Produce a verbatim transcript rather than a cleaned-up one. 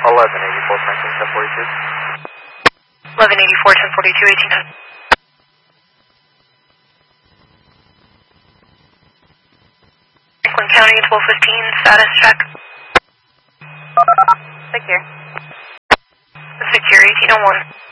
eleven eighty-four, Franklin, ten forty-two. eleven eighty-four, ten forty-two, eighteen hundred. Franklin County, twelve fifteen, status check. Secure. Secure, eighteen oh one.